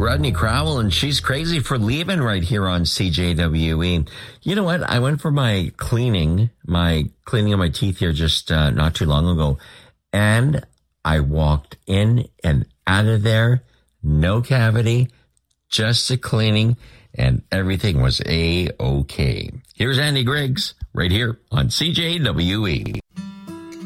Rodney Crowell, and She's Crazy for Leaving right here on CJWE. You know what? I went for my cleaning of my teeth here just not too long ago, and I walked in and out of there, no cavity, just a cleaning, and everything was A-OK. Here's Andy Griggs right here on CJWE.